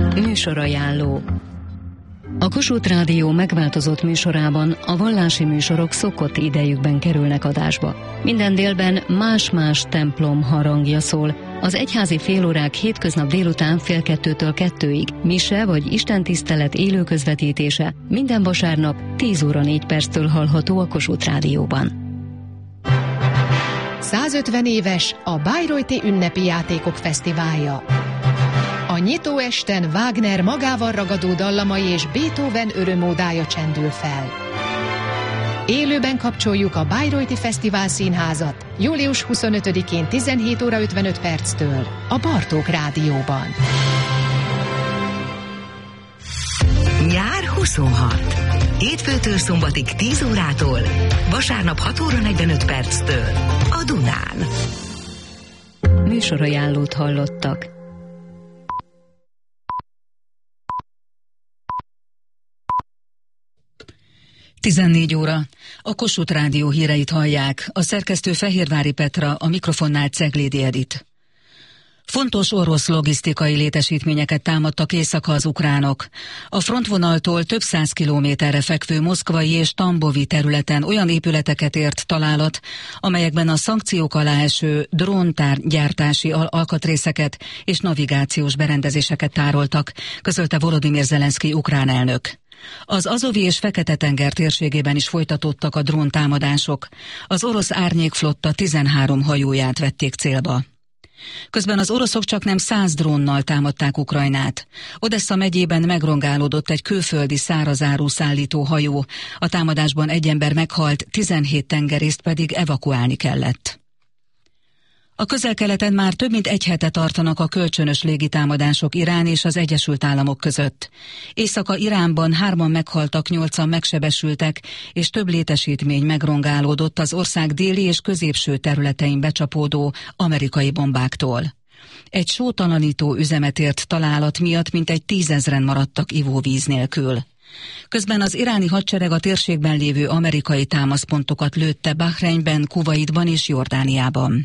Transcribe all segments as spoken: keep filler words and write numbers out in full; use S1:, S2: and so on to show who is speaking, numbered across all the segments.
S1: Műsorajánló. A Kossuth Rádió megváltozott műsorában a vallási műsorok szokott idejükben kerülnek adásba. Minden délben más-más templom harangja szól. Az egyházi félórák hétköznap délután fél kettőtől kettőig, mise vagy istentisztelet élő közvetítése minden vasárnap tíz óra négy perctől hallható a Kossuth Rádióban.
S2: százötven éves a Bayreuther Ünnepi Játékok Fesztiválja. A nyitó esten Wagner magával ragadó dallamai és Beethoven örömódája csendül fel. Élőben kapcsoljuk a Bayreuther Fesztivál Színházat július huszonötödikén tizenhét óra ötvenöt perctől a Bartók Rádióban.
S3: Nyár huszonhat. Hétfőtől szombatig tíz órától, vasárnap hat óra negyvenöt perctől a Dunán.
S1: Műsorajánlót hallottak.
S4: tizennégy óra. A Kossuth Rádió híreit hallják. A szerkesztő Fehérvári Petra, a mikrofonnál Ceglédi Edit. Fontos orosz logisztikai létesítményeket támadtak északa az ukránok. A frontvonaltól több száz kilométerre fekvő moszkvai és tambovi területen olyan épületeket ért találat, amelyekben a szankciók alá eső dróntárgyártási al- alkatrészeket és navigációs berendezéseket tároltak, közölte Volodymyr Zelenszkij ukrán elnök. Az Azovi és Fekete-tenger térségében is folytatódtak a dróntámadások. Az orosz árnyékflotta tizenhárom hajóját vették célba. Közben az oroszok csaknem száz drónnal támadták Ukrajnát. Odessa megyében megrongálódott egy külföldi szárazáru szállító hajó. A támadásban egy ember meghalt, tizenhét tengerészt pedig evakuálni kellett. A Közel-Keleten már több mint egy hete tartanak a kölcsönös légitámadások Irán és az Egyesült Államok között. Északa Iránban hárman meghaltak, nyolcan megsebesültek, és több létesítmény megrongálódott az ország déli és középső területein becsapódó amerikai bombáktól. Egy sótalanító üzemet ért találat miatt mintegy tízezren maradtak ivóvíz nélkül. Közben az iráni hadsereg a térségben lévő amerikai támaszpontokat lőtte Bahreinben, Kuvaitban és Jordániában.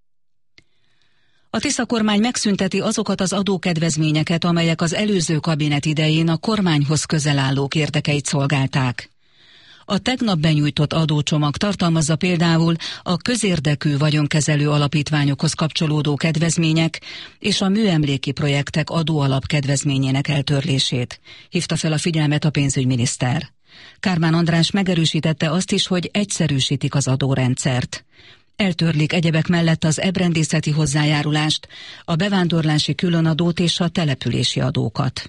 S4: A Tisza kormány megszünteti azokat az adókedvezményeket, amelyek az előző kabinet idején a kormányhoz közel állók érdekeit szolgálták. A tegnap benyújtott adócsomag tartalmazza például a közérdekű vagyonkezelő alapítványokhoz kapcsolódó kedvezmények és a műemléki projektek adóalap kedvezményének eltörlését, hívta fel a figyelmet a pénzügyminiszter. Kármán András megerősítette azt is, hogy egyszerűsítik az adórendszert. Eltörlik egyebek mellett az ebrendészeti hozzájárulást, a bevándorlási különadót és a települési adókat.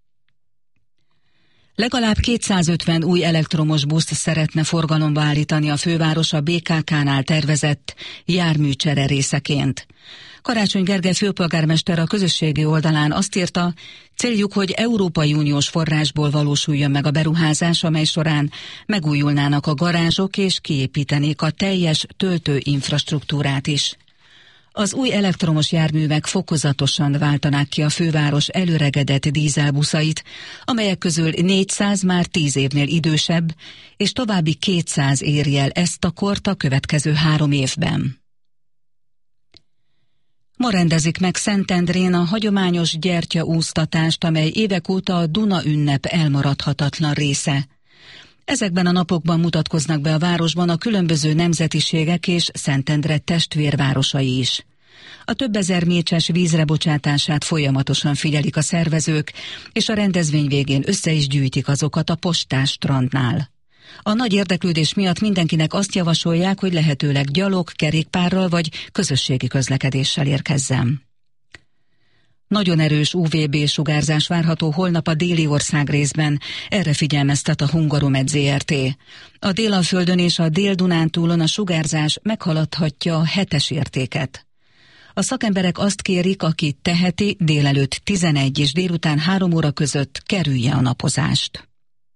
S4: Legalább kétszázötven új elektromos buszt szeretne forgalomba állítani a főváros a bé ká ká-nál tervezett járműcsere részeként. Karácsony Gergely főpolgármester a közösségi oldalán azt írta, céljuk, hogy Európai Uniós forrásból valósuljon meg a beruházás, amely során megújulnának a garázsok és kiépítenék a teljes töltőinfrastruktúrát is. Az új elektromos járművek fokozatosan váltanák ki a főváros előregedett dízelbuszait, amelyek közül négyszáz már tíz évnél idősebb, és további kétszáz éri el ezt a kort a következő három évben. Ma rendezik meg Szentendrén a hagyományos gyertyaúsztatást, amely évek óta a Duna ünnep elmaradhatatlan része. Ezekben a napokban mutatkoznak be a városban a különböző nemzetiségek és Szentendre testvérvárosai is. A több ezer mécses vízre bocsátását folyamatosan figyelik a szervezők, és a rendezvény végén össze is gyűjtik azokat a Postás strandnál. A nagy érdeklődés miatt mindenkinek azt javasolják, hogy lehetőleg gyalog, kerékpárral vagy közösségi közlekedéssel érkezzen. Nagyon erős ú vé bé sugárzás várható holnap a déli ország részben, erre figyelmeztet a Hungaromed zé er té. A Délalföldön és a Dél-Dunántúlon a sugárzás meghaladhatja a hetes értéket. A szakemberek azt kérik, aki teheti, délelőtt tizenegy és délután három óra között kerülje a napozást.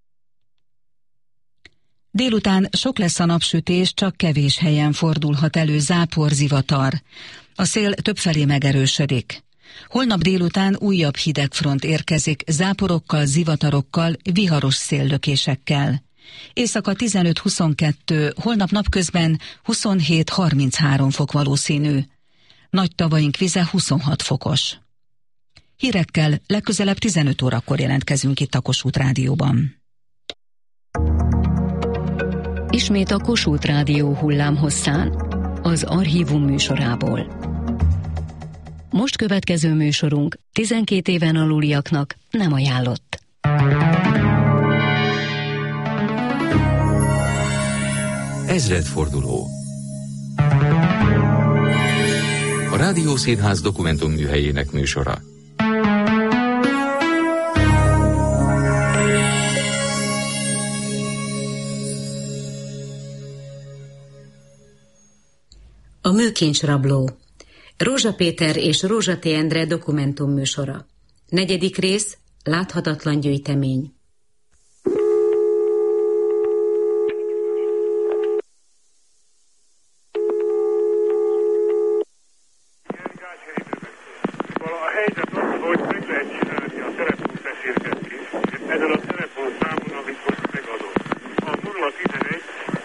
S4: Délután sok lesz a napsütés, csak kevés helyen fordulhat elő zápor, zivatar. A szél többfelé megerősödik. Holnap délután újabb hidegfront érkezik záporokkal, zivatarokkal, viharos széllökésekkel. Éjszaka tizenöt-huszonkettő, holnap napközben huszonhét-harminchárom fok valószínű. Nagy tavaink vize huszonhat fokos. Hírekkel legközelebb tizenöt órakor jelentkezünk itt a Kossuth Rádióban.
S1: Ismét a Kossuth Rádió hullámhosszán, az Archívum műsorából. Most következő műsorunk tizenkét éven aluliaknak nem ajánlott.
S5: Ezredforduló. A Rádiószínház dokumentumműhelyének műsora.
S6: A műkincsrabló. Rózsa Péter és Rózsa T. Endre dokumentumműsora. Negyedik rész, láthatatlan gyűjtemény.
S7: A helyzet az, hogy meg lehet csinálni a telefonbeszélgetést ezen a telefonszámon, amit most megadott. A nulla tizenegy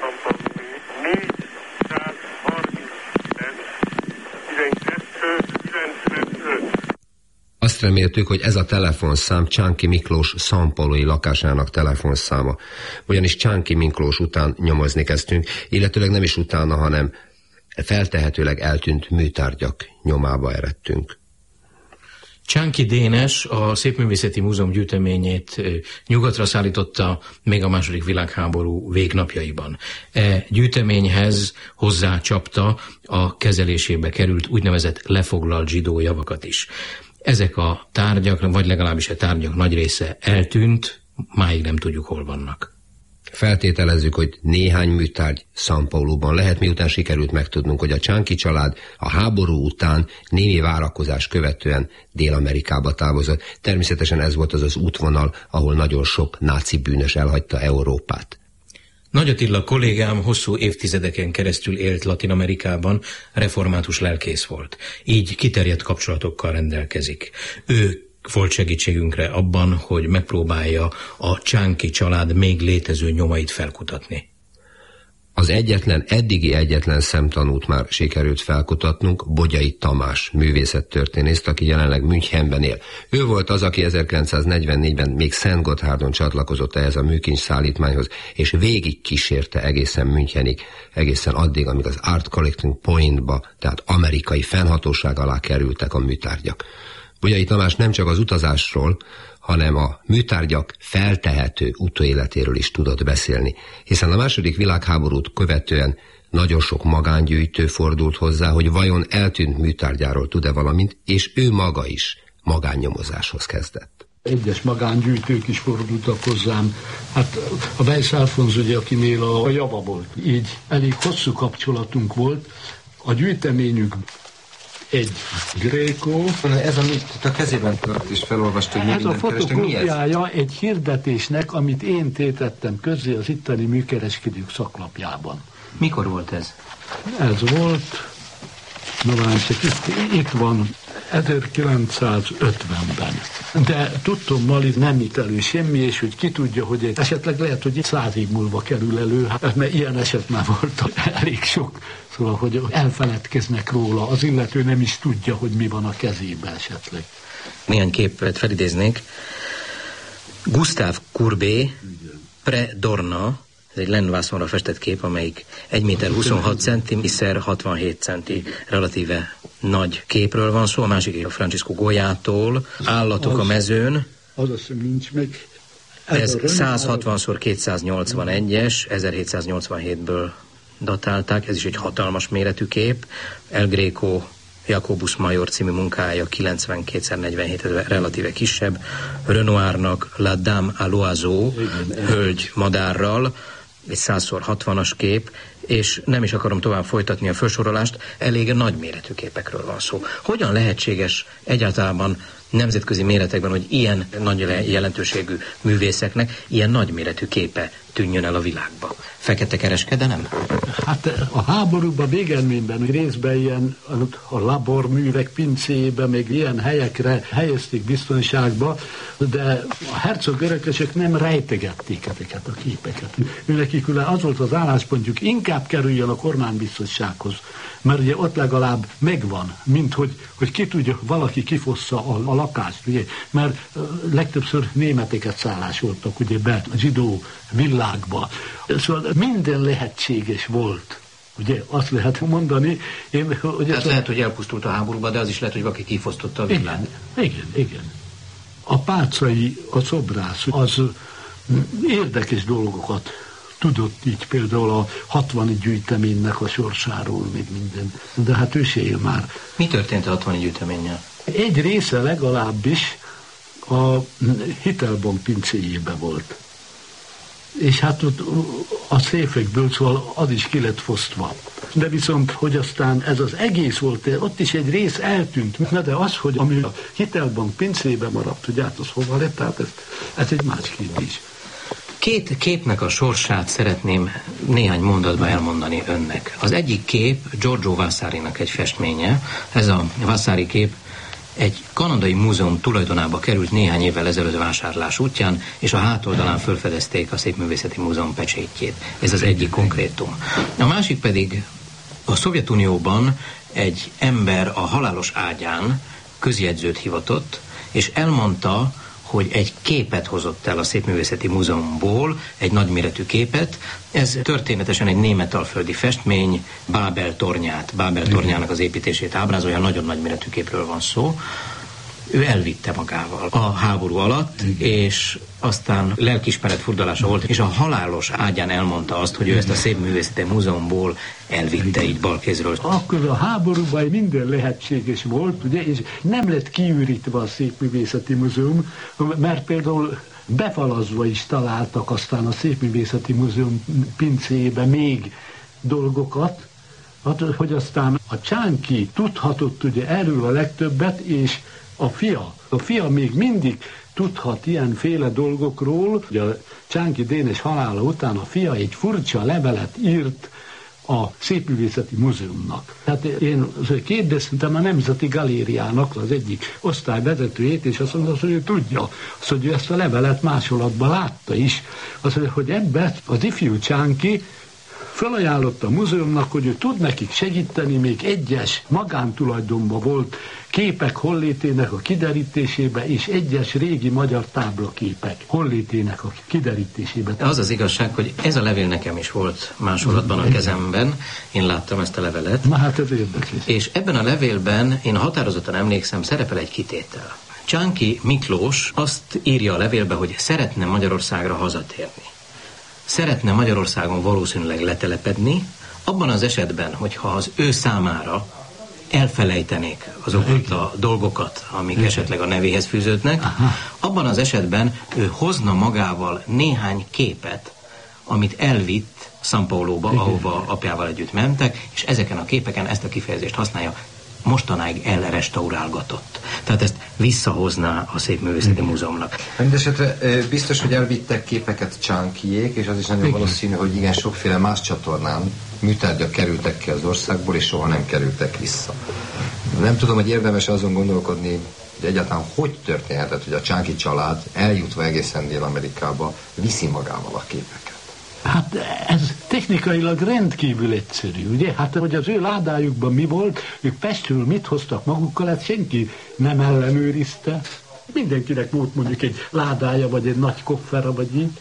S7: négyszázharminckilenc tizenkettő kilencvenöt.
S8: Azt reméltük, hogy ez a telefonszám Csánki Miklós szampolói lakásának telefonszáma. Ugyanis Csánki Miklós után nyomozni kezdtünk, illetőleg nem is utána, hanem feltehetőleg eltűnt műtárgyak nyomába eredtünk.
S9: Csánki Dénes a Szépművészeti Múzeum gyűjteményét nyugatra szállította még a második világháború végnapjaiban. E gyűjteményhez hozzácsapta a kezelésébe került úgynevezett lefoglalt zsidó javakat is. Ezek a tárgyak, vagy legalábbis a tárgyak nagy része eltűnt, máig nem tudjuk, hol vannak.
S8: Feltételezzük, hogy néhány műtárgy São Pauloban lehet, miután sikerült megtudnunk, hogy a Csánki család a háború után némi várakozás követően Dél-Amerikába távozott. Természetesen ez volt az az útvonal, ahol nagyon sok náci bűnös elhagyta Európát.
S9: Nagy Attila kollégám hosszú évtizedeken keresztül élt Latin-Amerikában, református lelkész volt. Így kiterjedt kapcsolatokkal rendelkezik. Ő volt segítségünkre abban, hogy megpróbálja a Csánki család még létező nyomait felkutatni.
S8: Az egyetlen, eddigi egyetlen szemtanút már sikerült felkutatnunk, Bogyai Tamás, művészettörténészt, aki jelenleg Münchenben él. Ő volt az, aki ezerkilencszáznegyvennégyben még Szentgotthárdon csatlakozott ehhez a műkincs szállítmányhoz, és végig kísérte egészen Münchenig, egészen addig, amíg az Art Collecting Pointba, tehát amerikai fennhatóság alá kerültek a műtárgyak. Bogyai Tamás nem csak az utazásról, hanem a műtárgyak feltehető utóéletéről is tudott beszélni, hiszen a második világháborút követően nagyon sok magángyűjtő fordult hozzá, hogy vajon eltűnt műtárgyáról tud-e valamit, és ő maga is magánnyomozáshoz kezdett.
S10: Egyes magángyűjtők is fordultak hozzám. Hát a Weiss Alfonz, ugye, akinél a java volt. Így elég hosszú kapcsolatunk volt. A gyűjteményük egy Gréco.
S11: Ez, amit a kezében tart és felolvastuk, hogy
S10: ez a fotokópiája egy hirdetésnek, amit én tétettem közzé az itteni műkereskedők szaklapjában.
S11: Mikor volt ez?
S10: Ez volt, na várjunk, itt, itt van ezerkilencszázötvenben. De tudtommal itt nem itt elő semmi, és hogy ki tudja, hogy esetleg lehet, hogy száz év múlva kerül elő, hát, mert ilyen eset már volt elég sok, szóval, hogy elfeledkeznek róla, az illető nem is tudja, hogy mi van a kezében esetleg.
S11: Néhány képet felidéznék. Gustav Courbet, Predorna, ez egy lenvászonra festett kép, amelyik egy méter huszonhat centi, szer hatvanhét centi relatíve nagy képről van szó, a másik a Francisco Goyától, Állatok az, a mezőn.
S10: Az az nincs meg.
S11: Ez, ez száz hatvan szor kétszáznyolcvanegyes, ezerhétszáznyolcvanhétből datálták, ez is egy hatalmas méretű kép. El Greco Jacobus Major című munkája kilencvenkét szer negyvenhét, relatíve kisebb. Renoirnak La Dame à l'Oiseau, hölgy madárral, egy száz szor hatvanas kép, és nem is akarom tovább folytatni a felsorolást, elég nagyméretű képekről van szó. Hogyan lehetséges egyáltalán nemzetközi méretekben, hogy ilyen nagy jelentőségű művészeknek ilyen nagyméretű képe tűnjön el a világba? Fekete kereskedelem?
S10: Hát a háborúban végeredményben részben ilyen a laborművek pincébe, még ilyen helyekre helyezték biztonságba, de a herceg örökösök nem rejtegették ezeket a képeket. Őnekik az volt az álláspontjuk, inkább kerüljön a kormánybiztossághoz, mert ugye ott legalább megvan, mint hogy, hogy ki tudja, valaki kifossza a, a lakást, ugye, mert legtöbbször németeket szállásoltak ugye be a zsidó világba. Szóval minden lehetséges volt. Ugye, azt lehet mondani. Én, hogy
S11: Tehát lehet, hogy elpusztult a háborúba, de az is lehet, hogy valaki kifosztotta a világ.
S10: Igen, igen, igen. A Páczai, a szobrász, az érdekes dolgokat tudott így például a hatvani gyűjteménynek a sorsáról, még minden. De hát ő se él már.
S11: Mi történt a hatvani gyűjteménnyel?
S10: Egy része legalábbis a hitelbank pincéjében volt. És hát ott a széfekből, szóval az is ki lett fosztva. De viszont, hogy aztán ez az egész volt, ott is egy rész eltűnt. Na de az, hogy ami a hitelbank pincébe maradt, tudjátok, az hova lett, tehát ez, ez egy más kérdés.
S11: Két képnek a sorsát szeretném néhány mondatban elmondani önnek. Az egyik kép Giorgio Vasarinak egy festménye. Ez a Vasari kép egy kanadai múzeum tulajdonába került néhány évvel ezelőtt vásárlás útján, és a hátoldalán felfedezték a Szépművészeti Múzeum pecsétjét. Ez az egyik konkrétum. A másik pedig a Szovjetunióban egy ember a halálos ágyán közjegyzőt hivatott, és elmondta, hogy egy képet hozott el a Szépművészeti Múzeumból, egy nagyméretű képet. Ez történetesen egy németalföldi festmény, Bábel tornyát, Bábel tornyának az építését ábrázolja, nagyon nagyméretű képről van szó. Ő elvitte magával a háború alatt, és aztán lelkiismeret furdalása volt, és a halálos ágyán elmondta azt, hogy ő ezt a Szépművészeti Múzeumból elvitte így balkézről.
S10: Akkor a háborúban minden lehetséges volt, ugye, és nem lett kiürítve a Szépművészeti Múzeum, mert például befalazva is találtak aztán a Szépművészeti Múzeum pincéjébe még dolgokat, hogy aztán a Csánki tudhatott ugye erről a legtöbbet, és a fia. A fia még mindig tudhat ilyenféle dolgokról. Ugye a Csánki Dénes halála után a fia egy furcsa levelet írt a Szépművészeti Múzeumnak. Hát én kérdeztem a Nemzeti Galériának az egyik osztályvezetőjét, és azt mondta, hogy ő tudja, azt, hogy ő ezt a levelet másolatban látta is. Azt mondja, hogy ebben az ifjú Csánki felajánlotta a múzeumnak, hogy ő tud nekik segíteni, még egyes magántulajdonban volt képek hollétének a kiderítésébe, és egyes régi magyar táblaképek hollétének a kiderítésébe.
S11: Az az igazság, hogy ez a levél nekem is volt másolatban a kezemben, én láttam ezt a levelet.
S10: Na hát ez érdekes.
S11: És ebben a levélben, én határozottan emlékszem, szerepel egy kitétel. Csánki Miklós azt írja a levélbe, hogy szeretne Magyarországra hazatérni. Szeretne Magyarországon valószínűleg letelepedni, abban az esetben, hogyha az ő számára elfelejtenék azokat a dolgokat, amik esetleg a nevéhez fűződnek, abban az esetben ő hozna magával néhány képet, amit elvitt São Pauloba, ahova apjával együtt mentek, és ezeken a képeken ezt a kifejezést használja, mostanáig elrestaurálgatott. Tehát ezt visszahozná a Szépművészeti Múzeumnak.
S8: Mindesetre biztos, hogy elvittek képeket Csánkiék, és az is nagyon valószínű, hogy igen, sokféle más csatornán műtárgyak kerültek ki az országból, és soha nem kerültek vissza. Nem tudom, hogy érdemes azon gondolkodni, hogy egyáltalán hogy történhetett, hogy a Csánki család eljutva egészen Dél-Amerikába viszi magával a képeket.
S10: Hát ez technikailag rendkívül egyszerű, ugye? Hát, hogy az ő ládájukban mi volt, ők Pestről mit hoztak magukkal, hát senki nem ellenőrizte. Mindenkinek volt mondjuk egy ládája, vagy egy nagy koffera, vagy így.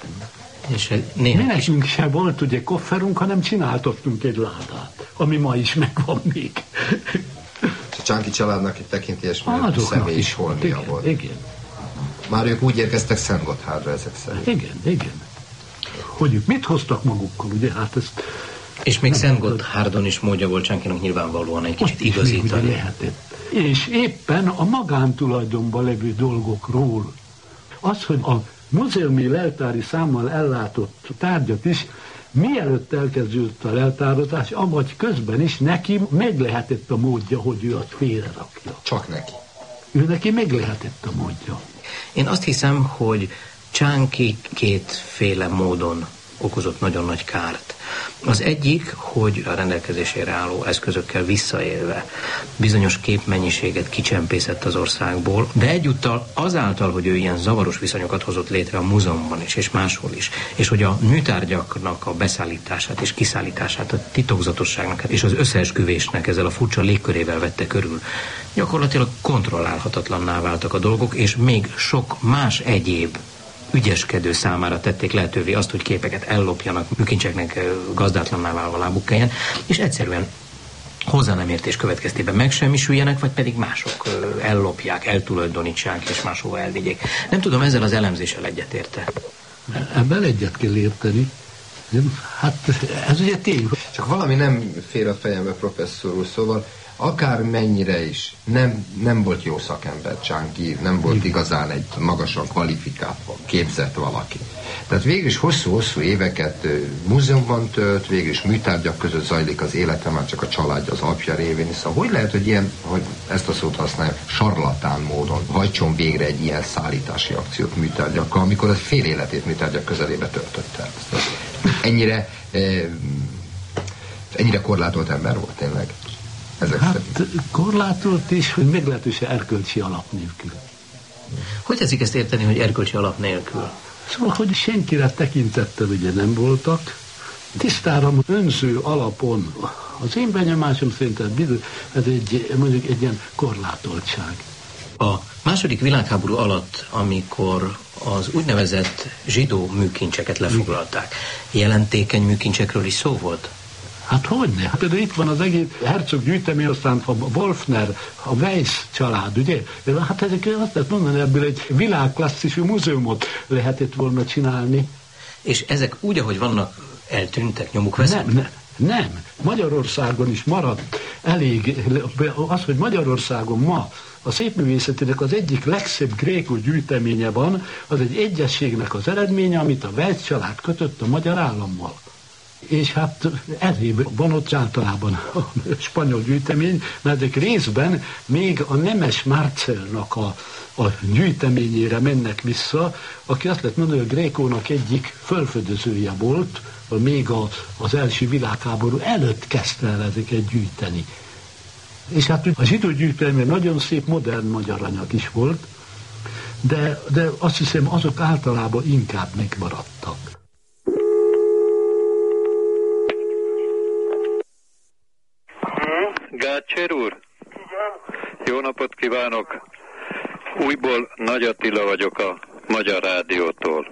S11: És néha
S10: mi nekünk se volt ugye kofferunk, hanem csináltattunk egy ládát, ami ma is megvan még.
S8: A Csánki családnak egy tekintélyes személy is holmia volt.
S10: Igen.
S8: Már ők úgy érkeztek Szentgotthardra ezek szerint.
S10: Igen, igen. Hogy ők mit hoztak magukkal, ugye? Hát ezt...
S11: És még Szentgotthárdon is módja volt Csánkinak nyilvánvalóan egy kicsit igazítani.
S10: És éppen a magántulajdonban levő dolgokról. Az, hogy a múzeumi leltári számmal ellátott tárgyat is, mielőtt elkezdődött a leltározás, avagy közben is neki meg lehetett a módja, hogy ő azt félrerakja.
S8: Csak neki.
S10: Ő neki meg lehetett a módja.
S11: Én azt hiszem, hogy Csánki kétféle módon okozott nagyon nagy kárt. Az egyik, hogy a rendelkezésére álló eszközökkel visszaélve bizonyos képmennyiséget kicsempészett az országból, de egyúttal azáltal, hogy ő ilyen zavaros viszonyokat hozott létre a múzeumban is, és máshol is, és hogy a műtárgyaknak a beszállítását és kiszállítását, a titokzatosságnak és az összeesküvésnek ezzel a furcsa légkörével vette körül, gyakorlatilag kontrollálhatatlanná váltak a dolgok, és még sok más egyéb ügyeskedő számára tették lehetővé azt, hogy képeket ellopjanak, műkincseknek gazdátlanná válva lábuk kelljen, és egyszerűen hozzá nem értés következtében megsemmisüljenek, vagy pedig mások ellopják, eltulajdonítsák és máshova elvigyék. Nem tudom, ezzel az elemzéssel egyetérte.
S10: Ebben egyet kell érteni. Hát ez ugye tény.
S8: Csak valami nem fér a fejembe, professzor úr, szóval akár mennyire is nem, nem volt jó szakember Csánki, nem volt igazán egy magasan kvalifikált, képzett valaki. Tehát végül is hosszú-hosszú éveket múzeumban tölt, végül is műtárgyak között zajlik az élete, már csak a családja, az apja révén. Szóval hogy lehet, hogy ilyen, hogy ezt a szót használja, sarlatán módon hajtson végre egy ilyen szállítási akciót műtárgyakkal, amikor az fél életét műtárgyak közelébe töltötte. Ennyire, eh, ennyire korlátolt ember volt tényleg? Ezek
S10: hát
S8: szerint.
S10: Korlátolt is, hogy meglehetősen erkölcsi alap nélkül.
S11: Hogy teszik ezt érteni, hogy erkölcsi alap nélkül?
S10: Szóval, hogy senkire tekintettel ugye nem voltak, tisztára önző alapon. Az én benyomásom szerint ez egy, mondjuk egy ilyen korlátoltság.
S11: A második világháború alatt, amikor az úgynevezett zsidó műkincseket lefoglalták, jelentékeny műkincsekről is szó volt?
S10: Hát hogyne? Például itt van az egész Herzog gyűjtemény, aztán a Wolfner, a Weiss család, ugye? Hát ezek azt lehet mondani, ebből egy világklasszisú múzeumot lehetett volna csinálni.
S11: És ezek úgy, ahogy vannak, eltűntek, nyomuk veszett?
S10: Nem, nem, nem. Magyarországon is maradt elég. Az, hogy Magyarországon ma a szépművészetének az egyik legszebb gréko gyűjteménye van, az egy egyességnek az eredménye, amit a Weiss család kötött a magyar állammal. És hát ezért van ott általában a spanyol gyűjtemény, mert ezek részben még a Nemes Marcelnak a, a gyűjteményére mennek vissza, aki azt lehet mondani, hogy a Grékónak egyik fölfedezője volt, még a, az első világháború előtt kezdte el ezeket gyűjteni. És hát a zsidó gyűjtemény nagyon szép, modern magyar anyag is volt, de, de azt hiszem, azok általában inkább megmaradtak.
S12: Gácsér úr? Igen. Jó napot kívánok! Újból Nagy Attila vagyok a Magyar Rádiótól.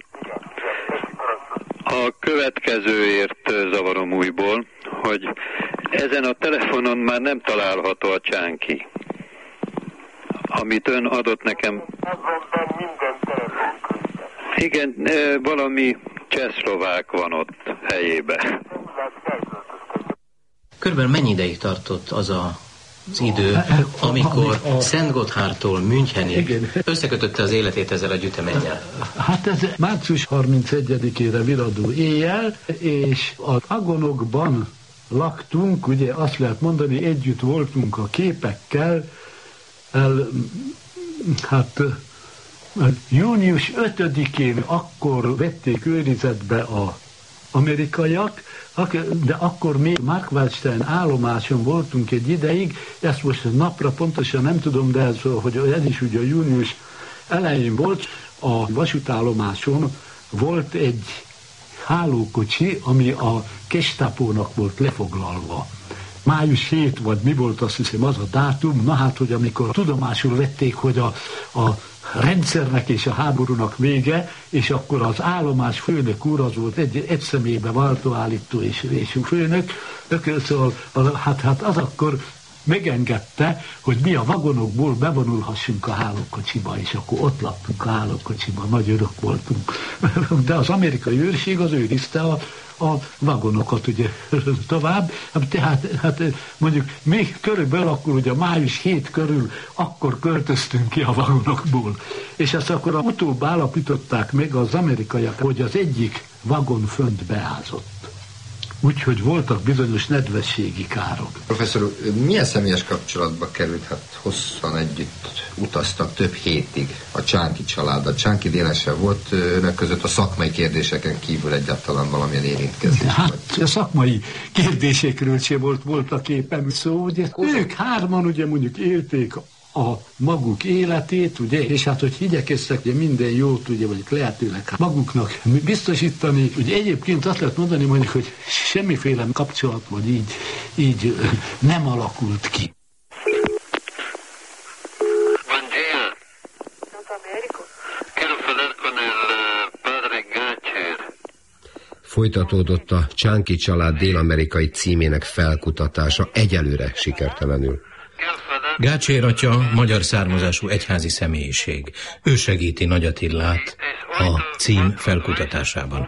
S12: A következőért zavarom újból, hogy ezen a telefonon már nem található a Csánki. Amit ön adott nekem...
S7: minden telefon.
S12: Igen, valami csehszlovák van ott helyébe.
S11: Körülbelül mennyi ideig tartott az a, az idő, amikor a, a, Szent Gotthardtól Münchenig összekötötte az életét ezzel a gyűjteménnyel?
S10: Hát ez március harmincegyedikére viradó éjjel, és az agonokban laktunk, ugye azt lehet mondani, együtt voltunk a képekkel, el, hát június ötödikén akkor vették őrizetbe az amerikaiak, de akkor még Mark Waldstein állomáson voltunk egy ideig, ezt most napra pontosan nem tudom, de ez, hogy ez is ugye a június elején volt, a vasútállomáson volt egy hálókocsi, ami a Gestapónak volt lefoglalva. május hetedike vagy mi volt, azt hiszem az a dátum, na hát, hogy amikor tudomásul vették, hogy a, a rendszernek és a háborúnak vége, és akkor az állomás főnök úr, az volt egy, egy személybe váltóállító és, és főnök, szóval hát, hát az akkor megengedte, hogy mi a vagonokból bevonulhassunk a hálókocsiba, és akkor ott laktunk a hálókocsiba, nagy örök voltunk. De az amerikai őrség az őrizte a, a vagonokat ugye tovább, tehát hát mondjuk még körülbelül akkor ugye május hetedike körül akkor költöztünk ki a vagonokból. És ezt akkor utóbb állapították meg az amerikaiak, hogy az egyik vagon fönt beázott. úgyhogy voltak bizonyos nedvességi károk.
S8: Professzor úr, milyen személyes kapcsolatba került? Hát hosszan együtt utaztak több hétig a Csánki család. A Csánki Dénessel volt önök között a szakmai kérdéseken kívül egyáltalán valamilyen érintkezés?
S10: Hát a szakmai kérdésekről sem volt voltak éppen szó, ugye ők hárman ugye mondjuk élték a maguk életét, ugye, és hát, hogy igyekeztek ugye minden jót, ugye, vagy lehetőleg maguknak biztosítani, ugye egyébként azt lehet mondani, mondjuk, hogy semmiféle kapcsolat, vagy így, így nem alakult ki.
S12: Buen dia. Quiero hablar con el padre Gácsér.
S8: Folytatódott a Csánki család dél-amerikai címének felkutatása egyelőre sikertelenül.
S9: Gácsér atya magyar származású egyházi személyiség. Ő segíti Nagy Attillát a cím felkutatásában.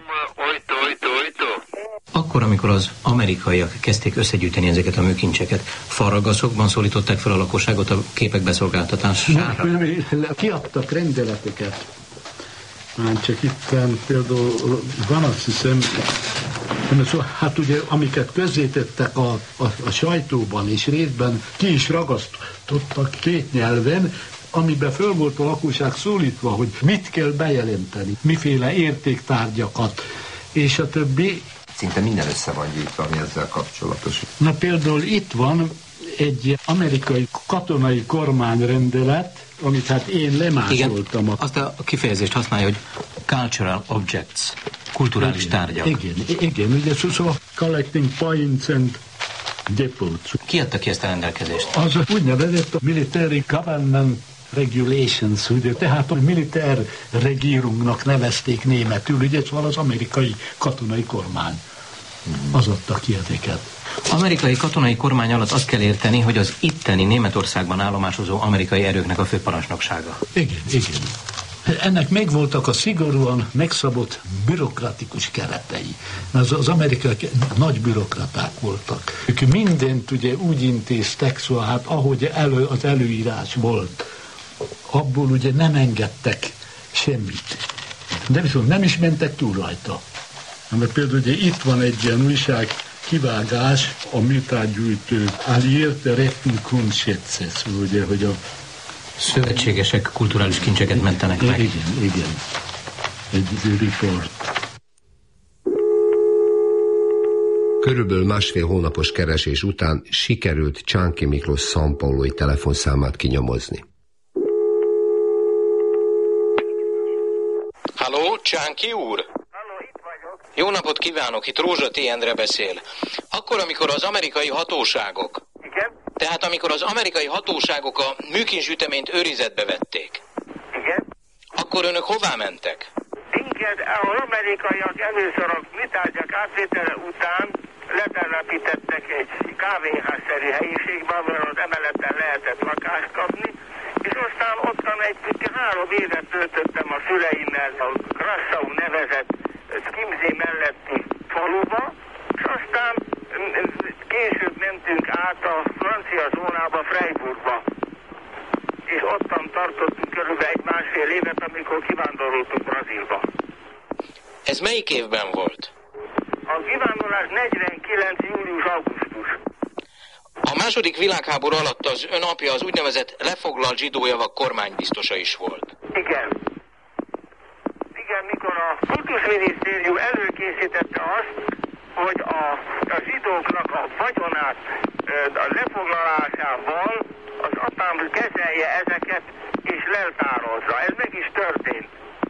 S9: Akkor, amikor az amerikaiak kezdték összegyűjteni ezeket a műkincseket, farragaszokban szólították fel a lakosságot a képek beszolgáltatására?
S10: Kiadtak rendeleteket. Már csak itten például van, azt hiszem, hát ugye, amiket közzétettek a, a, a sajtóban, és részben ki is ragasztottak két nyelven, amiben föl volt a lakosság szólítva, hogy mit kell bejelenteni, miféle értéktárgyakat, és a többi.
S8: Szinte minden össze van gyűjtve, ami ezzel kapcsolatos.
S10: Na például itt van egy amerikai katonai kormányrendelet, amit hát én lemásoltam.
S11: Igen, azt a kifejezést használja, hogy cultural objects, kulturális
S10: igen,
S11: tárgyak.
S10: Igen, igen, ugye szóval collecting points and depots.
S11: Ki adta ki ezt a rendelkezést?
S10: Az úgynevezett Military Government Regulations, ugye, tehát a militär regírungnak nevezték németül, ugye, szóval az amerikai katonai kormány. Az adta ki ezeket.
S11: Amerikai katonai kormány alatt azt kell érteni, hogy az itteni Németországban állomásozó amerikai erőknek a főparancsnoksága.
S10: Igen, igen. Ennek megvoltak a szigorúan megszabott bürokratikus keretei. Az, az amerikai nagy bürokraták voltak. Ők mindent ugye úgy intéztek, szóval hát ahogy elő, az előírás volt, abból ugye nem engedtek semmit. De viszont nem is mentek túl rajta. Mert például ugye itt van egy ilyen újság kivágás, a műtárgyűjtő Allierte Rettenkunstschätze, ugye, hogy a
S11: szövetségesek kulturális kincseket mentenek meg.
S10: Igen, igen. Egy report.
S8: Körülbelül másfél hónapos keresés után sikerült Csánki Miklós São Paulói telefonszámát kinyomozni.
S9: Halló, Csánki úr? Jó napot kívánok, itt Rózsa T. Endre beszél. Akkor, amikor az amerikai hatóságok...
S7: Igen?
S9: Tehát amikor az amerikai hatóságok a műkincsgyűjteményt őrizetbe vették.
S7: Igen?
S9: Akkor önök hová mentek?
S7: Igen, az amerikaiak először a műtárgyak átvétele után letelepítettek egy kávéházszerű helyiségben, ahol az emeleten lehetett lakást kapni, és aztán ottan egy három évet töltöttem a szüleimmel a Grassau nevezett Skimzé melletti faluba, és aztán később mentünk át a francia zónába, Freiburgba, és ottan tartottunk körülbelül egy másfél évet, amikor kivándoroltunk Brazílba.
S9: Ez melyik évben volt?
S7: A kivándorlás negyvenkilenc július-augusztus.
S9: A második világháború alatt az ön apja az úgynevezett lefoglalt zsidójavak kormánybiztosa is volt.
S7: Igen. Igen, mikor a kultuszminisztérium előkészítette azt, hogy a, a zsidóknak a vagyonát a lefoglalásával az apám kezelje ezeket és leltározza. Ez meg is történt.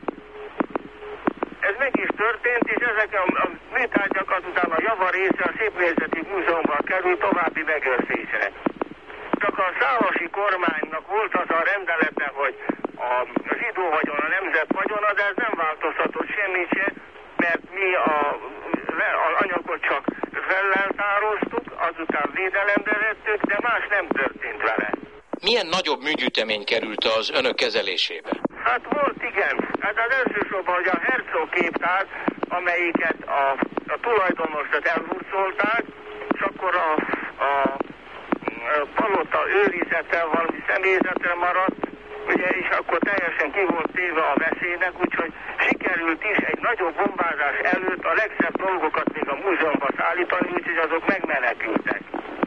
S7: Ez meg is történt, és ezek a, a műtárgyakat utána a java része a Szépművészeti Múzeumban kerül további megőrzésre. Csak a szálasi kormánynak volt az a rendelete, hogy a zsidó vagyon a nemzet vagyona, de ez nem változtatott semmit se, mert mi a, a anyagot csak felleltároztuk, azután védelembe vettük, de más nem történt vele.
S9: Milyen nagyobb műgyűjtemény került az önök kezelésébe?
S7: Hát volt, igen. Hát az elsősorban, hogy a Herzog képtár, amelyiket a, a tulajdonosat elhurcolták, és akkor a, a, a palota őrizete valami személyzetre maradt, ugye, és akkor teljesen ki volt téve a veszélynek, úgyhogy sikerült is egy nagyobb bombázás előtt a legszebb dolgokat még a múzeumba szállítani, úgyhogy azok megmenekültek.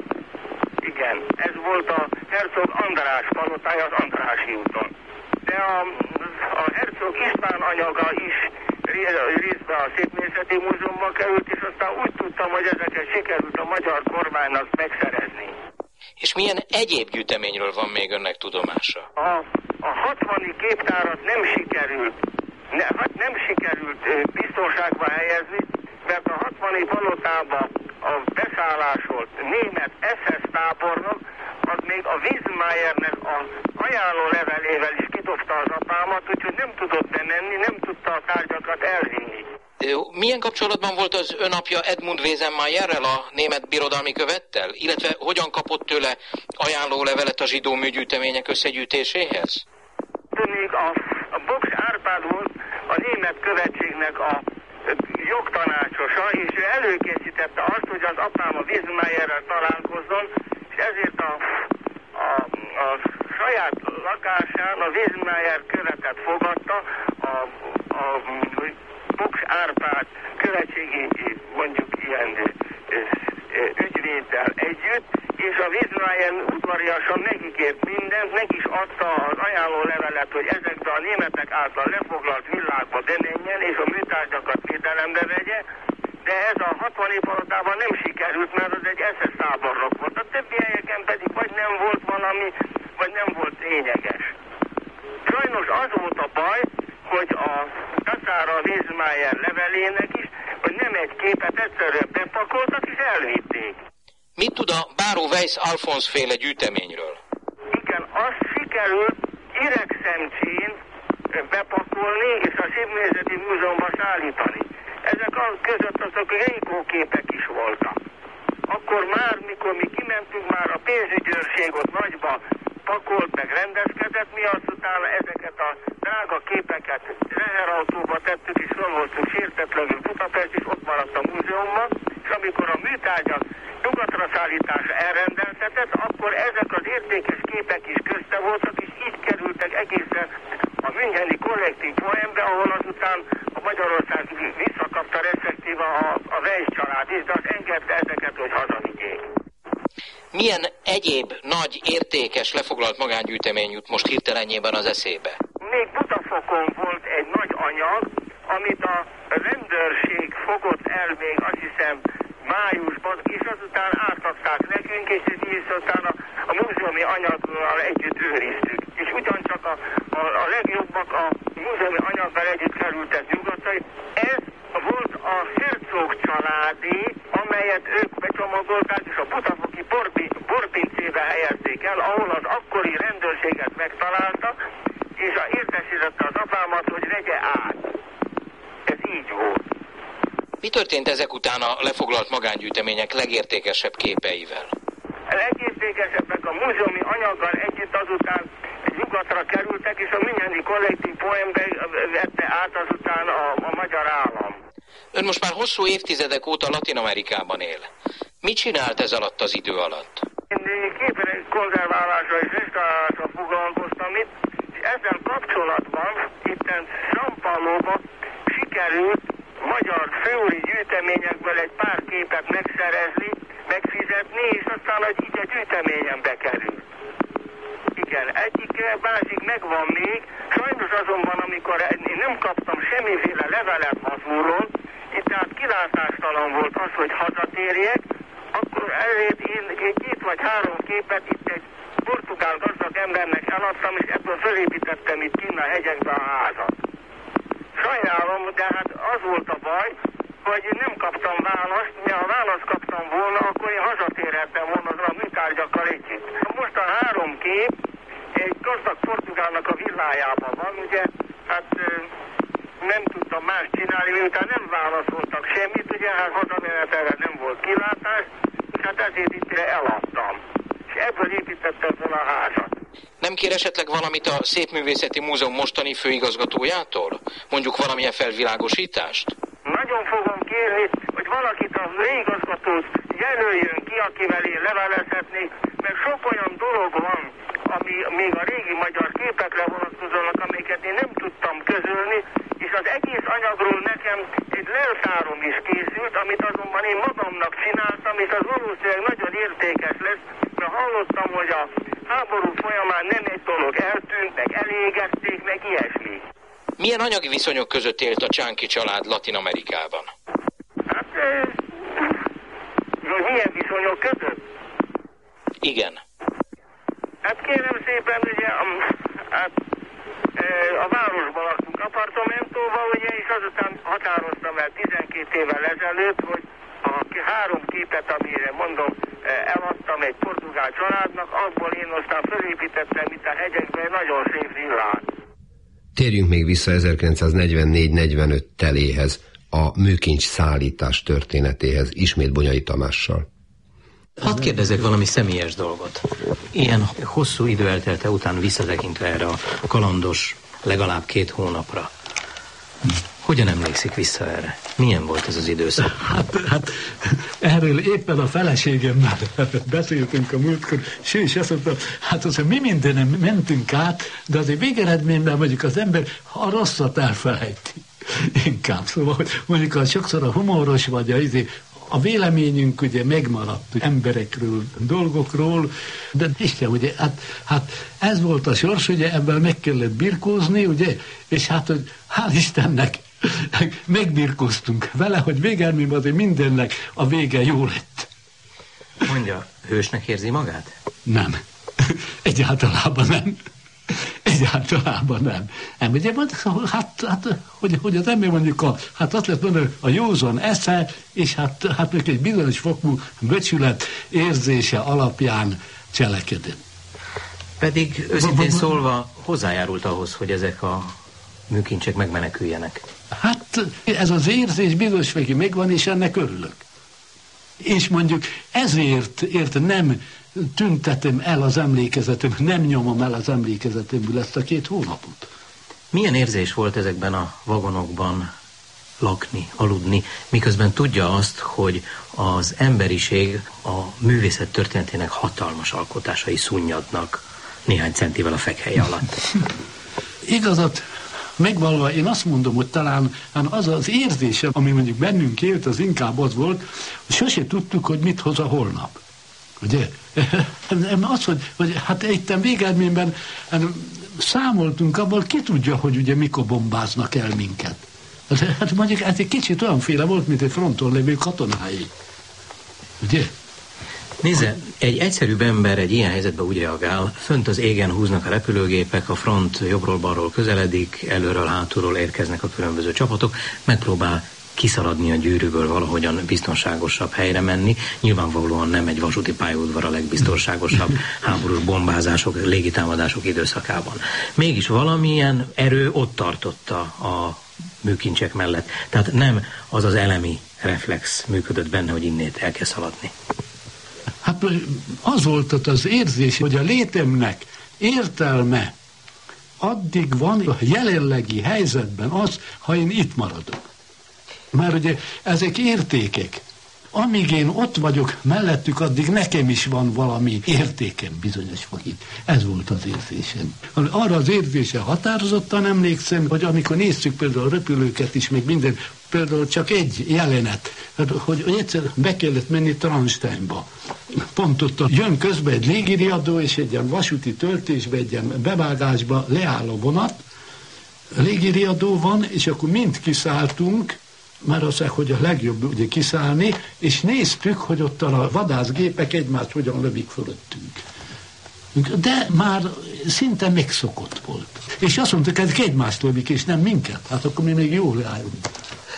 S7: Igen, ez volt a Herzog András palotája az Andrássy úton. De a, a Herzog István anyaga is részben a Szépművészeti Múzeumban került, és aztán úgy tudtam, hogy ezeket sikerült a magyar kormánynak megszerezni.
S11: És milyen egyéb gyűjteményről van még önnek tudomása?
S7: A, a hatvani képtárat nem sikerült, ne, hát nem sikerült biztonságba helyezni, mert a hatvani palotába a beszállásolt német es es tábornok, az még a Wiesmayernek a ajánló levelével is kidobta az apámat, úgyhogy nem tudott bemenni, nem tudta a tárgyakat elvinni.
S11: Milyen kapcsolatban volt az ön apja Edmund Wiesenmayerrel, a német birodalmi követtel? Illetve hogyan kapott tőle ajánló levelet a zsidó műgyűjtemények összegyűjtéséhez?
S7: Még a, a Box Árpád volt a német követségnek a jogtanácsosa, és ő előkészítette azt, hogy az apám a Wiesmayerrel találkozzon, és ezért a, a, a saját lakásán a Wiesmayer követet fogadta a, a Box Árpád követségi, mondjuk ilyen ügyvéddel együtt, és a Wiesmayer udvariasan megígért mindent, meg is adta az ajánló levelet, hogy ezekbe a németek által lefoglalt villákba bemenjen, és a műtárgyakat védelembe vegye, de ez a hatvani palotában nem sikerült, mert az egy es es tábornok volt. A többi helyeken pedig vagy nem volt valami, vagy nem volt lényeges. Sajnos az volt a baj, hogy a Tatára Wiesmayer levelének is, hogy nem egy képet egyszerűen bepakoltak és elvitték.
S11: Mit tud a Báró Weiss Alfonz féle gyűjteményről?
S7: Igen, azt sikerült üregszemcsén bepakolni és a Szépművészeti Múzeumba szállítani. Ezek a között azok Rékó képek is voltak. Akkor már, mikor mi kimentünk, már a pénzügyőrség ott nagyba pakolt, meg rendezkedett, mi azután ezeket a drága képeket reherautóba tettük, és fel voltunk sértetlenül Budapest, és ott maradt a múzeumban, és amikor a műtárgyak nyugatra szállítása elrendeltetett, akkor ezek az értékes képek is közte voltak, és így kerültek egészen a müncheni kollektív poénbe, ahol azután a Magyarország visszakapta respektíve a, a Weiss család is, de az engedte ezeket, hogy hazavigyék.
S11: Milyen egyéb nagy, értékes, lefoglalt magángyűjtemény jut most hirtelenjében az eszébe?
S7: Még Budafokon volt egy nagy anyag, amit a rendőrség fogott el még azt hiszem májusban, és azután átadták nekünk, és így azután a, a múzeumi anyaggal együtt őriztük. És ugyancsak a, a, a legjobbak a múzeumi anyaggal együtt kerültek nyugatra. Ez volt a Herzog családé, amelyet ők becsomagolták, és a budafoki borpincébe helyezték el, ahol az akkori rendőrséget megtalálta, és a értesítette az apámat, hogy vegye át. Ez így volt.
S11: Mi történt ezek után a lefoglalt magángyűjtemények legértékesebb képeivel?
S7: A legértékesebbek a múzeumi anyaggal együtt azután nyugatra kerültek, és a müncheni kollektív poénbe vette át azután a, a magyar állam.
S11: Ön most már hosszú évtizedek óta Latin-Amerikában él. Mit csinált ez alatt az idő alatt?
S7: Én képre konzerválásra és restaurálásra foglalkoztam itt, és ezzel kapcsolatban itten São Paulo-ban sikerült magyar főúri gyűjteményekből egy pár képet megszerezni, megfizetni, és aztán egy így a gyűjteményen bekerült. Igen, egyik másik megvan még, sajnos azonban, amikor én nem kaptam semmiféle levelet hazulról, itt tehát kilátástalan volt az, hogy hazatérjek, akkor ezért én két vagy három képet itt egy portugál gazdag embernek eladtam, és ebből fölépítettem itt kinn a hegyekbe a házat. Sajnálom, de hát az volt a baj, hogy nem kaptam választ, mert ha választ kaptam volna, akkor én hazatérhettem volna az a műtárgyakkal együtt. Most a három kép egy gazdag portugálnak a villájában van, ugye, hát nem tudtam más csinálni, miután nem válaszoltak semmit, ugye, hát hazamenetelre nem volt kilátás, és hát ezért itt eladtam. És ebből építettem fel a házat.
S11: Nem kér esetleg valamit a Szépművészeti Múzeum mostani főigazgatójától? Mondjuk valamilyen felvilágosítást?
S7: Nagyon fogom kérni, hogy valakit a főigazgatót jelöljön ki, akivel én levelezhetnék, mert sok olyan dolog van, ami még a régi magyar képekre vonatkozólag, amiket én nem tudtam közölni, és az egész anyagról nekem egy leltárom is készült, amit azonban én magamnak csináltam, és az valószínűleg nagyon értékes lesz, mert hallottam, hogy a háború folyamán nem egy dolog eltűnt, meg elégették, meg ilyesmi.
S11: Milyen anyagi viszonyok között élt a Csánki család Latin Amerikában?
S7: Hát, e, milyen viszonyok között?
S11: Igen.
S7: Hát kérem szépen, ugye, a, hát, e, a városban laktunk apartamentóban, ugye, és azután határoztam el tizenkét évvel ezelőtt, hogy a három képet, amire mondom, eladtam egy portugál családnak, abból én aztán felépítettem itt a hegyekben egy nagyon szép villát.
S8: Térjünk még vissza ezerkilencszáznegyvennégy negyvenöt teléhez, a műkincs szállítás történetéhez, ismét Bonyai Tamással.
S11: Hadd kérdezzek valami személyes dolgot. Ilyen hosszú idő eltelte után visszatekintve erre a kalandos, legalább két hónapra. Hogyan emlékszik vissza erre? Milyen volt ez az időszak?
S10: Hát, hát erről éppen a feleségemmel beszéltünk a múltkor, és ő is azt mondta, hát az, hogy mi mindenem mentünk át, de azért végeredményben mondjuk az ember a rosszat elfelejti. Inkább, szóval, hogy mondjuk a sokszor a humoros vagy a, a véleményünk ugye megmaradt emberekről, dolgokról, de Isten, ugye, hát, hát ez volt a sors, ugye ebben meg kellett birkózni, ugye, és hát, hogy hál' Istennek megbirkóztunk vele, hogy végelmében azért mindennek a vége jó lett.
S11: Mondja, hősnek érzi magát?
S10: Nem. Egyáltalában nem. Egyáltalában nem. nem. Ugye, hát, hát hogy, hogy az ember mondjuk a, hát azt lehet mondani, a józan esze, és hát, hát még egy bizonyos fokú becsület érzése alapján cselekedett.
S11: Pedig őszintén szólva hozzájárult ahhoz, hogy ezek a műkincsek megmeneküljenek.
S10: Hát ez az érzés bizonyos fokig megvan, és ennek örülök. És mondjuk ezért ért nem tüntetem el az emlékezetem, nem nyomom el az emlékezetemből ezt a két hónapot.
S11: Milyen érzés volt ezekben a vagonokban lakni, aludni, miközben tudja azt, hogy az emberiség a művészet történetének hatalmas alkotásai szunnyadnak néhány centivel a fekhelye alatt?
S10: Igazat megvalva, én azt mondom, hogy talán az az érzése, ami mondjuk bennünk élt, az inkább az volt, hogy sose tudtuk, hogy mit hoz a holnap. Ugye? Az, hogy, hogy hát itt végeredményben számoltunk abból, ki tudja, hogy ugye mikor bombáznak el minket. Hát mondjuk ez egy kicsit olyanféle volt, mint egy fronton lévő katonái. Ugye?
S11: Nézze, egy egyszerűbb ember egy ilyen helyzetben úgy reagál, fönt az égen húznak a repülőgépek, a front jobbról-balról közeledik, előről, hátulról érkeznek a különböző csapatok, megpróbál kiszaladni a gyűrűből, valahogyan biztonságosabb helyre menni. Nyilvánvalóan nem egy vasúti pályaudvar a legbiztonságosabb háborús bombázások, légitámadások időszakában. Mégis valamilyen erő ott tartotta a műkincsek mellett. Tehát nem az az elemi reflex működött benne, hogy innét el kell szaladni.
S10: Hát az volt ott az érzés, hogy a létemnek értelme addig van a jelenlegi helyzetben az, ha én itt maradok. Mert ugye ezek értékek. Amíg én ott vagyok mellettük, addig nekem is van valami értékem bizonyos fokig. Ez volt az érzésem. Arra az érzése határozottan emlékszem, hogy amikor néztük például a repülőket is, még minden, például csak egy jelenet, hogy, hogy egyszer be kellett menni Transteinba. Pont ott jön közben egy légiriadó, és egy ilyen vasúti töltésbe, egy ilyen bevágásba leáll a vonat, légiriadó van, és akkor mind kiszálltunk, már azt mondják, hogy a legjobb ugye kiszállni, és néztük, hogy ott a vadászgépek egymást hogyan lövik fölöttünk. De már szinte megszokott volt. És azt mondtuk, hogy egymást lövik, és nem minket. Hát akkor mi még jól állunk.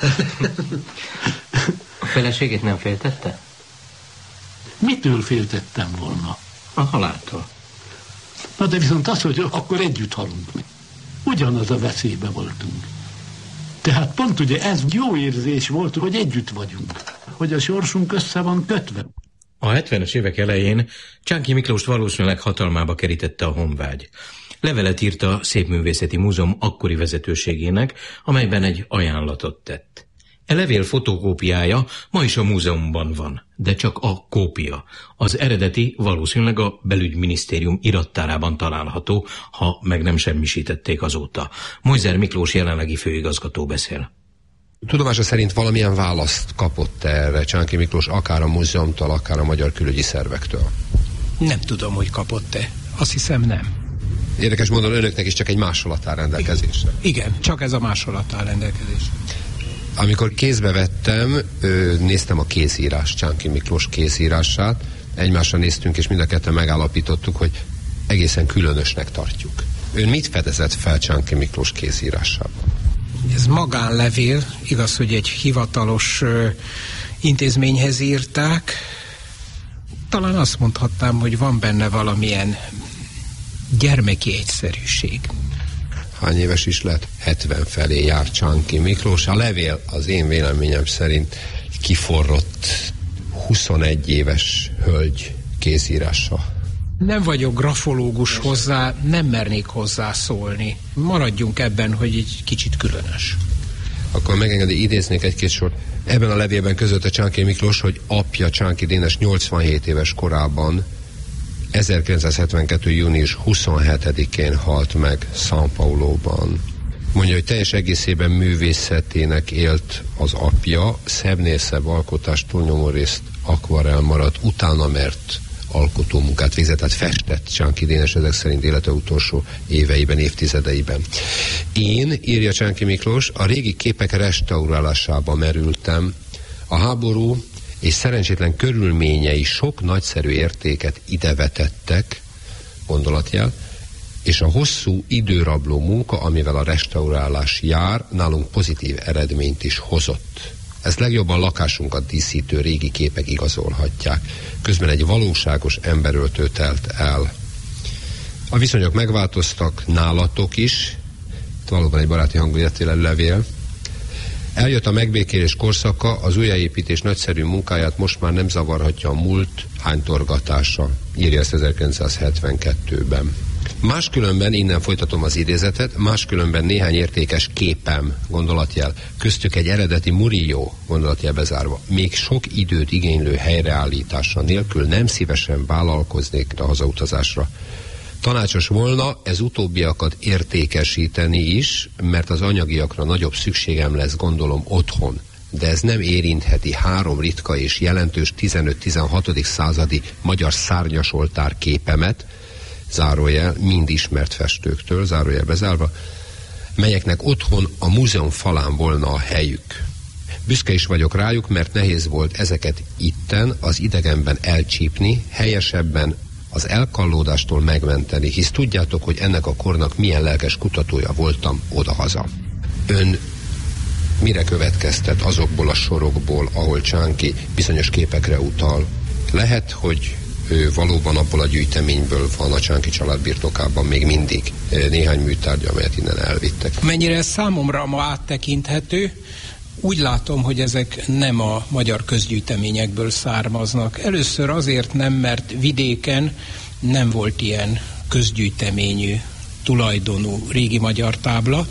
S11: A feleségét nem féltette?
S10: Mitől féltettem volna?
S11: A haláltól.
S10: Na de viszont az, hogy akkor együtt halunk mi. Ugyanaz a veszélybe voltunk. Tehát pont ugye ez jó érzés volt, hogy együtt vagyunk, hogy a sorsunk össze van kötve.
S9: A hetvenes évek elején Csánki Miklóst valószínűleg hatalmába kerítette a honvágy. Levelet írt a Szépművészeti Múzeum akkori vezetőségének, amelyben egy ajánlatot tett. E levél fotokópiája ma is a múzeumban van, de csak a kópia. Az eredeti valószínűleg a belügyminisztérium irattárában található, ha meg nem semmisítették azóta. Mojzer Miklós jelenlegi főigazgató beszél.
S8: Tudomása szerint valamilyen választ kapott erre Csánki Miklós, akár a múzeumtól, akár a magyar külügyi szervektől?
S13: Nem tudom, hogy kapott-e. Azt hiszem, nem.
S8: Érdekes módon önöknek is csak egy másolat áll rendelkezésre.
S13: Igen, csak ez a másolat áll rendelkezésre.
S8: Amikor kézbe vettem, néztem a kézírás, Csánki Miklós kézírását, egymásra néztünk, és mind a ketten megállapítottuk, hogy egészen különösnek tartjuk. Ön mit fedezett fel Csánki Miklós kézírásában?
S13: Ez magánlevél, igaz, hogy egy hivatalos ö, intézményhez írták. Talán azt mondhatnám, hogy van benne valamilyen gyermeki egyszerűség.
S8: Hány éves is lett? hetven felé jár Csánki Miklós. A levél az én véleményem szerint kiforrott huszonegy éves hölgy kézírása.
S13: Nem vagyok grafológus hozzá, nem mernék hozzászólni. Maradjunk ebben, hogy egy kicsit különös.
S8: Akkor megengedi, idéznék egy-két sort. Ebben a levélben közölte Csánki Miklós, hogy apja Csánki Dénes nyolcvanhét éves korában ezerkilencszázhetvenkettő. június huszonhetedikén halt meg São Pauloban. Mondja, hogy teljes egészében művészetének élt az apja, szebbnél szebb alkotást túlnyomó részt akvarell maradt, utána mert alkotómunkát végzett, tehát festett Csánki Dénes ezek szerint élete utolsó éveiben, évtizedeiben. Én, írja Csánki Miklós, a régi képek restaurálásába merültem. A háború és szerencsétlen körülményei sok nagyszerű értéket idevetettek, gondolatjel, és a hosszú időrabló munka, amivel a restaurálás jár, nálunk pozitív eredményt is hozott. Ezt legjobban lakásunkat díszítő régi képek igazolhatják. Közben egy valóságos emberöltő telt el. A viszonyok megváltoztak, nálatok is, valóban egy baráti hangulatélelő levél. Eljött a megbékélés korszaka, az újjáépítés nagyszerű munkáját most már nem zavarhatja a múlt hánytorgatása, írja ezt ezerkilencszázhetvenkettőben. Máskülönben, innen folytatom az idézetet, máskülönben néhány értékes képem, gondolatjel, köztük egy eredeti Murillo, gondolatjel bezárva, még sok időt igénylő helyreállítása nélkül nem szívesen vállalkoznék a hazautazásra. Tanácsos volna ez utóbbiakat értékesíteni is, mert az anyagiakra nagyobb szükségem lesz, gondolom, otthon. De ez nem érintheti három ritka és jelentős tizenöt-tizenhatodik századi magyar szárnyasoltár képemet, zárójel, mind ismert festőktől, zárójel bezárva, melyeknek otthon a múzeum falán volna a helyük. Büszke is vagyok rájuk, mert nehéz volt ezeket itten, az idegenben elcsípni, helyesebben az elkallódástól megmenteni, hisz tudjátok, hogy ennek a kornak milyen lelkes kutatója voltam odahaza. Ön mire következtet azokból a sorokból, ahol Csánki bizonyos képekre utal? Lehet, hogy ő valóban abból a gyűjteményből van a Csánki család birtokában még mindig néhány műtárgya, amelyet innen elvittek.
S13: Mennyire ez számomra ma áttekinthető, úgy látom, hogy ezek nem a magyar közgyűjteményekből származnak. Először azért nem, mert vidéken nem volt ilyen közgyűjteményű, tulajdonú régi magyar tábla.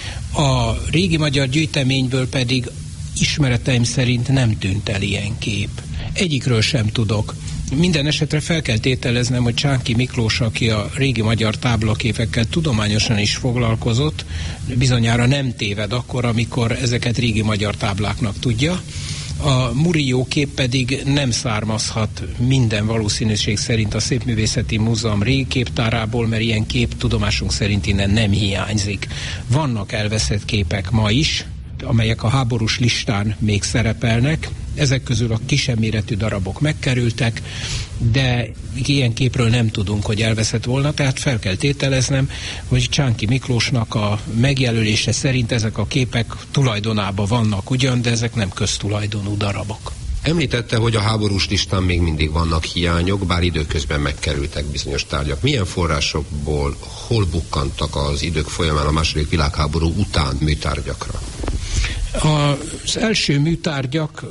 S13: A régi magyar gyűjteményből pedig ismereteim szerint nem tűnt el ilyen kép. Egyikről sem tudok. Minden esetre fel kell tételeznem, hogy Csánki Miklós, aki a régi magyar táblaképekkel tudományosan is foglalkozott, bizonyára nem téved akkor, amikor ezeket régi magyar tábláknak tudja. A Murillo kép pedig nem származhat minden valószínűség szerint a Szépművészeti Múzeum régi képtárából, mert ilyen kép tudomásunk szerint innen nem hiányzik. Vannak elveszett képek ma is, amelyek a háborús listán még szerepelnek. Ezek közül a kisebb méretű darabok megkerültek, de ilyen képről nem tudunk, hogy elveszett volna, tehát fel kell tételeznem, hogy Csánki Miklósnak a megjelölése szerint ezek a képek tulajdonában vannak ugyan, de ezek nem köztulajdonú darabok.
S8: Említette, hogy a háborús listán még mindig vannak hiányok, bár időközben megkerültek bizonyos tárgyak. Milyen forrásokból, hol bukkantak az idők folyamán a második világháború után műtárgyakra?
S13: Az első műtárgyak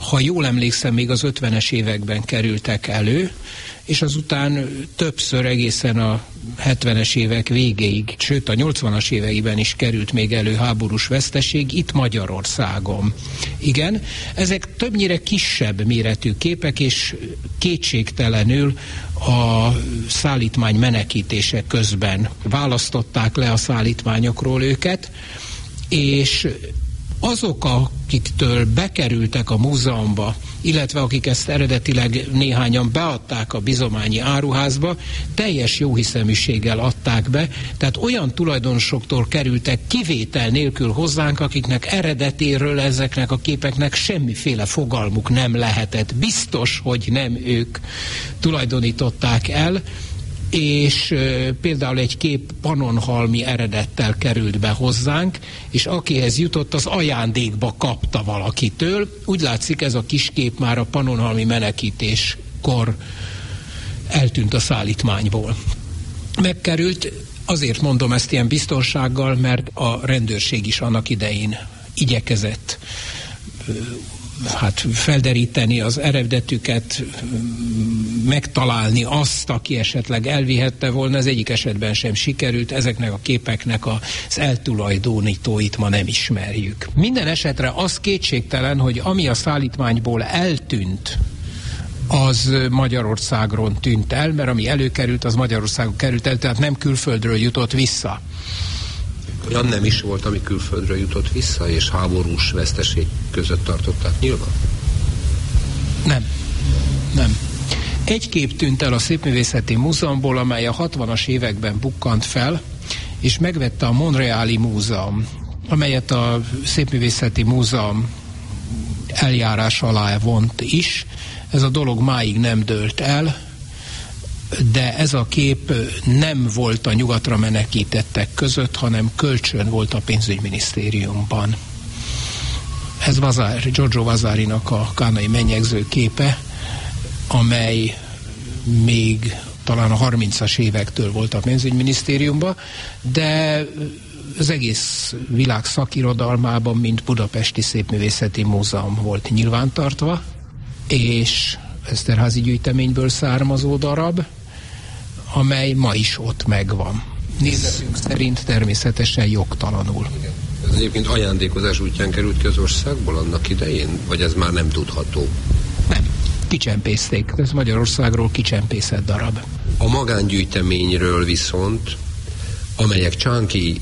S13: ha jól emlékszem, még az ötvenes években kerültek elő, és azután többször egészen a hetvenes évek végéig, sőt a nyolcvanas éveiben is került még elő háborús veszteség itt Magyarországon. Igen, ezek többnyire kisebb méretű képek, és kétségtelenül a szállítmány menekítése közben választották le a szállítmányokról őket, és azok, akiktől bekerültek a múzeumba, illetve akik ezt eredetileg néhányan beadták a bizományi áruházba, teljes jóhiszeműséggel adták be, tehát olyan tulajdonosoktól kerültek kivétel nélkül hozzánk, akiknek eredetéről ezeknek a képeknek semmiféle fogalmuk nem lehetett. Biztos, hogy nem ők tulajdonították el, és e, például egy kép pannonhalmi eredettel került be hozzánk, és akihez jutott, az ajándékba kapta valakitől. Úgy látszik, ez a kis kép már a pannonhalmi menekítéskor eltűnt a szállítmányból. Megkerült, azért mondom ezt ilyen biztonsággal, mert a rendőrség is annak idején igyekezett hát felderíteni az eredetüket, megtalálni azt, aki esetleg elvihette volna, az egyik esetben sem sikerült, ezeknek a képeknek az eltulajdonítóit ma nem ismerjük. Minden esetre az kétségtelen, hogy ami a szállítmányból eltűnt, az Magyarországról tűnt el, mert ami előkerült, az Magyarországon került el, tehát nem külföldről jutott vissza.
S8: Olyan nem is volt, ami külföldről jutott vissza, és háborús veszteség között tartották nyilván?
S13: Nem. Nem. Egy kép tűnt el a Szépművészeti Múzeumból, amely a hatvanas években bukkant fel, és megvette a Montreali Múzeum, amelyet a Szépművészeti Múzeum eljárás alá vont is. Ez a dolog máig nem dőlt el, de ez a kép nem volt a nyugatra menekítettek között, hanem kölcsön volt a pénzügyminisztériumban. Ez Vasari, Giorgio Vasarinak a kánai mennyegző képe, amely még talán a harmincas évektől volt a pénzügyminisztériumban, de az egész világ szakirodalmában, mint Budapesti Szépművészeti Múzeum volt nyilvántartva, és Eszterházy gyűjteményből származó darab, amely ma is ott megvan. Nézetünk szerint természetesen jogtalanul.
S8: Ez egyébként ajándékozás útján került ki az országból annak idején, vagy ez már nem tudható?
S13: Nem. Kicsempészték. Ez Magyarországról kicsempészett darab.
S8: A magángyűjteményről viszont, amelyek Csánki